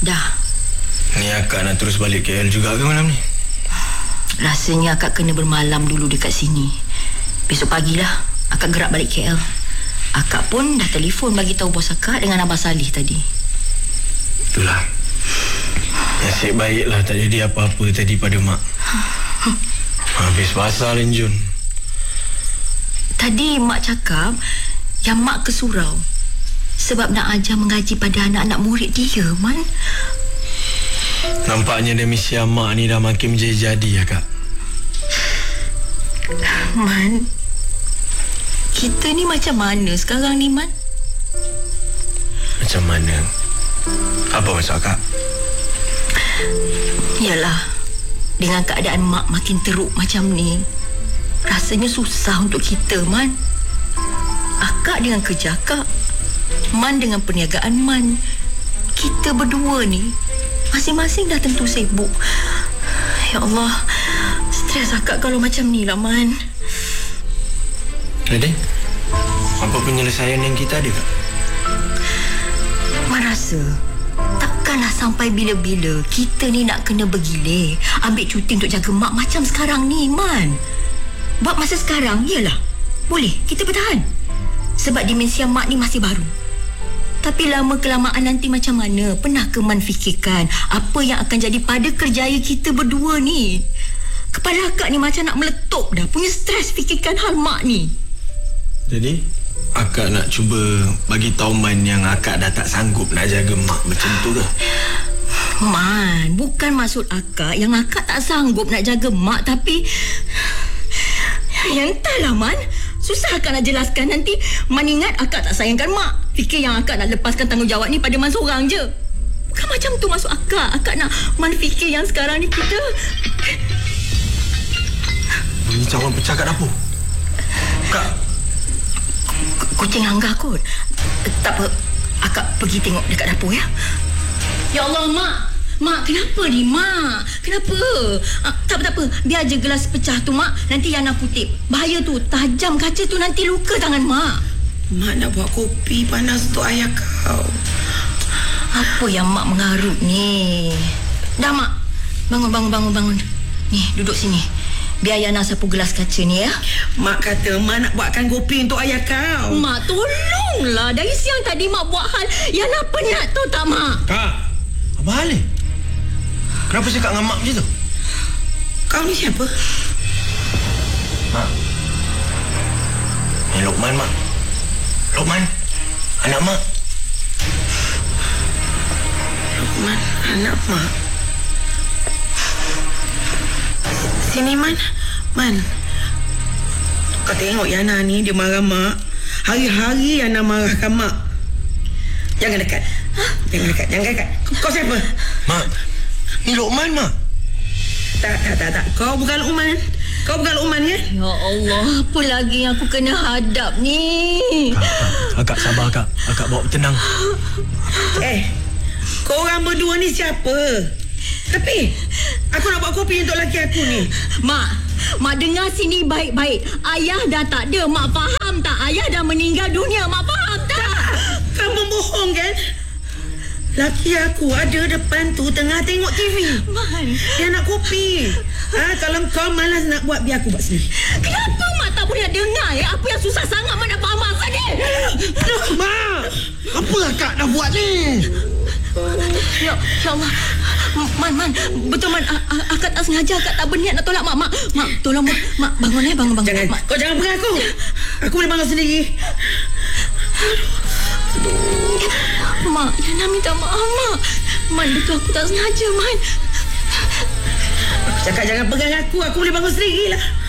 Dah. Ni akak nak terus balik KL juga ke malam ni? Rasanya akak kena bermalam dulu dekat sini. Besok pagilah akak gerak balik KL. Akak pun dah telefon bagi tahu bos akak dengan Abah Salih tadi. Itulah. Nasib baiklah tak jadi apa-apa tadi pada mak. Habis basah Lenjun. Tadi mak cakap yang mak ke surau sebab nak ajar mengaji pada anak-anak murid dia, Man. Nampaknya demi si mak ni dah makin menjadi-jadi, Kak. Man, kita ni macam mana sekarang ni, Man? Macam mana? Apa maksud Kak? Yalah, dengan keadaan mak makin teruk macam ni, rasanya susah untuk kita, Man. Akak dengan kerja akak, Man dengan perniagaan Man. Kita berdua ni masing-masing dah tentu sibuk. Ya Allah, stres akak kalau macam ni lah, Man. Jadi, apa penyelesaian yang kita ada, Kak? Man rasa takkanlah sampai bila-bila kita ni nak kena bergilir ambil cuti untuk jaga mak macam sekarang ni, Man. Buat masa sekarang, yelah, boleh kita bertahan sebab dimensia mak ni masih baru. Tapi lama-kelamaan nanti macam mana? Pernah ke Man fikirkan apa yang akan jadi pada kerjaya kita berdua ni? Kepala akak ni macam nak meletup dah. Punya stres fikirkan hal mak ni. Jadi, akak nak cuba bagi tahu Man yang akak dah tak sanggup nak jaga mak macam tu ke? Man, bukan maksud akak yang akak tak sanggup nak jaga mak, tapi yang entahlah, Man. Susah akak nak jelaskan. Nanti Man ingat akak tak sayangkan mak. Fikir yang akak nak lepaskan tanggungjawab ni pada Man seorang je. Bukan macam tu maksud akak. Akak nak Man fikir yang sekarang ni kita... Bunyi cawan pecah kat dapur. Kak, kucing langgar kot. Tak apa, akak pergi tengok dekat dapur ya. Ya Allah, Mak. Mak, kenapa ni, Mak? Kenapa? Tak apa. Biar je gelas pecah tu, Mak. Nanti Yana kutip. Bahaya tu. Tajam kaca tu, nanti luka tangan Mak. Mak nak buat kopi panas untuk ayah kau. Apa yang Mak mengarut ni? Dah, Mak. Bangun. Ni, duduk sini. Biar Yana sapu gelas kaca ni, ya. Mak kata Mak nak buatkan kopi untuk ayah kau. Mak, tolonglah. Dari siang tadi Mak buat hal Yana penat tu tak, Mak? Kak, apa hal ni? Kenapa cakap dengan mak macam tu? Kau ni siapa? Mak, ni Lokman, Mak. Lokman, anak Mak. Lokman, anak Mak. Sini, Man. Man, kau tengok Yana ni, dia marah Mak. Hari-hari Yana marahkan Mak. Jangan dekat. Jangan dekat. Kau siapa? Mak, ni Lokman, Mak. Tak. Kau bukan Lokman, ya? Ya Allah, apa lagi yang aku kena hadap ni? Kak, sabar, Kak. Akak bawa tenang. Korang berdua ni siapa? Tapi aku nak buat kopi untuk laki aku ni. Mak dengar sini baik-baik. Ayah dah tak ada. Mak faham tak? Ayah dah meninggal dunia. Mak faham tak? Kau membohong kan? Laki aku ada depan tu tengah tengok TV. Man, dia nak kopi. Kalau kau malas nak buat, biar aku buat sendiri. kenapa Mak tak boleh dengar ya? Apa yang susah sangat Mak nak faham Mak tadi? Mak, apa akak dah buat ni? Ya Allah. Man, betul Man. Akak tak sengaja. Akak tak berniat nak tolak Mak. Mak, tolong Mak. Bangun. Jangan. Mak. Kau jangan pegang aku. Aku boleh bangun sendiri. Mak, Yana minta maaf, Mak. Man, betul aku tak sengaja, Man. Aku cakap jangan pegang aku. Aku boleh bangun sendiri lah.